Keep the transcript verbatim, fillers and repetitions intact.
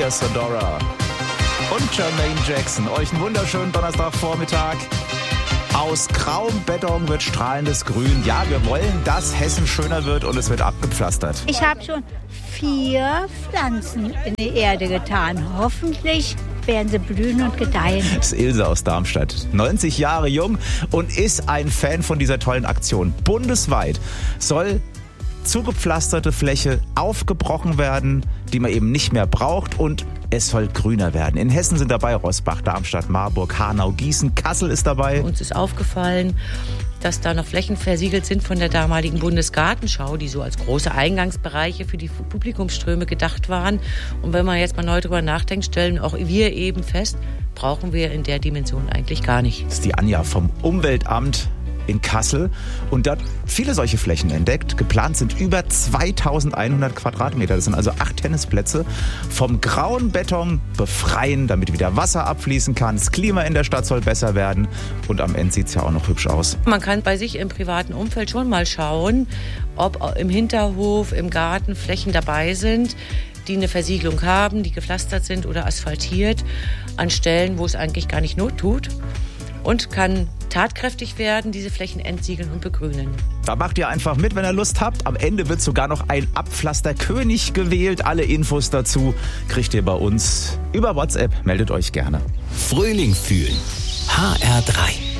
Maria Sodora und Jermaine Jackson. Euch einen wunderschönen Donnerstagvormittag. Aus grauem Beton wird strahlendes Grün. Ja, wir wollen, dass Hessen schöner wird und es wird abgepflastert. Ich habe schon vier Pflanzen in die Erde getan. Hoffentlich werden sie blühen und gedeihen. Das ist Ilse aus Darmstadt, neunzig Jahre jung und ist ein Fan von dieser tollen Aktion. Bundesweit soll zugepflasterte Fläche aufgebrochen werden, die man eben nicht mehr braucht, und es soll grüner werden. In Hessen sind dabei Roßbach, Darmstadt, Marburg, Hanau, Gießen, Kassel ist dabei. Uns ist aufgefallen, dass da noch Flächen versiegelt sind von der damaligen Bundesgartenschau, die so als große Eingangsbereiche für die Publikumsströme gedacht waren. Und wenn man jetzt mal neu drüber nachdenkt, stellen auch wir eben fest, brauchen wir in der Dimension eigentlich gar nicht. Das ist die Anja vom Umweltamt in Kassel und dort viele solche Flächen entdeckt. Geplant sind über zweitausendeinhundert Quadratmeter. Das sind also acht Tennisplätze. Vom grauen Beton befreien, damit wieder Wasser abfließen kann. Das Klima in der Stadt soll besser werden und am Ende sieht es ja auch noch hübsch aus. Man kann bei sich im privaten Umfeld schon mal schauen, ob im Hinterhof, im Garten Flächen dabei sind, die eine Versiegelung haben, die gepflastert sind oder asphaltiert, an Stellen, wo es eigentlich gar nicht Not tut, und kann tatkräftig werden, diese Flächen entsiegeln und begrünen. Da macht ihr einfach mit, wenn ihr Lust habt. Am Ende wird sogar noch ein Abpflasterkönig gewählt. Alle Infos dazu kriegt ihr bei uns über WhatsApp. Meldet euch gerne. Frühling fühlen. H R drei.